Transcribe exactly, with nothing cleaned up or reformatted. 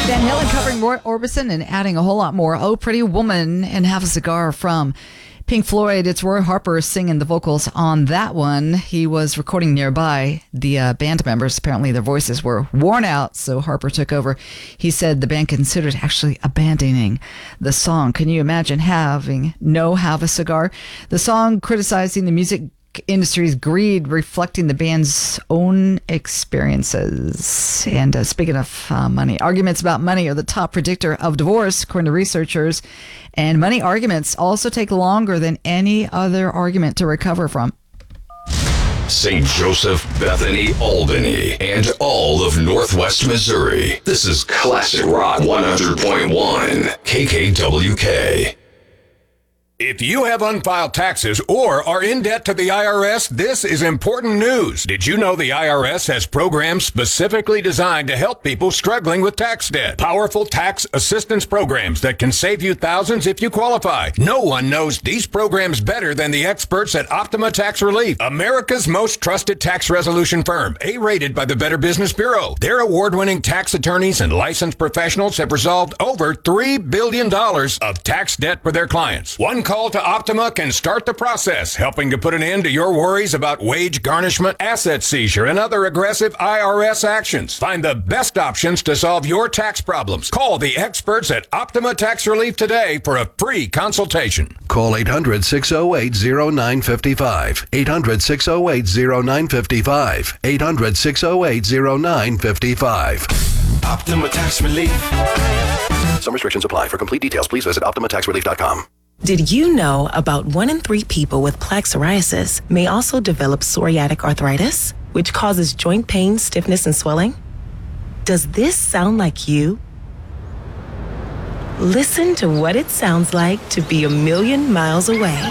Van Halen covering Roy Orbison and adding a whole lot more. Oh, Pretty Woman and Have a Cigar from Pink Floyd. It's Roy Harper singing the vocals on that one. He was recording nearby. The uh, band members, apparently their voices were worn out, so Harper took over. He said the band considered actually abandoning the song. Can you imagine having no Have a Cigar? The song criticizing the music industry's greed, reflecting the band's own experiences. And uh, speaking of uh, money, arguments about money are the top predictor of divorce, according to researchers. And money arguments also take longer than any other argument to recover from. Saint Joseph, Bethany, Albany, and all of Northwest Missouri. This is Classic Rock one hundred point one, K K W K. If you have unfiled taxes or are in debt to the I R S, this is important news. Did you know the I R S has programs specifically designed to help people struggling with tax debt? Powerful tax assistance programs that can save you thousands if you qualify. No one knows these programs better than the experts at Optima Tax Relief, America's most trusted tax resolution firm, A-rated by the Better Business Bureau. Their award-winning tax attorneys and licensed professionals have resolved over three billion dollars of tax debt for their clients. One call to Optima can start the process, helping to put an end to your worries about wage garnishment, asset seizure, and other aggressive I R S actions. Find the best options to solve your tax problems. Call the experts at Optima Tax Relief today for a free consultation. Call eight hundred, six oh eight, oh nine five five. eight hundred, six oh eight, oh nine five five. eight hundred, six oh eight, oh nine five five. Optima Tax Relief. Some restrictions apply. For complete details, please visit optima tax relief dot com. Did you know about one in three people with plaque psoriasis may also develop psoriatic arthritis, which causes joint pain, stiffness, and swelling? Does this sound like you? Listen to what it sounds like to be a million miles away.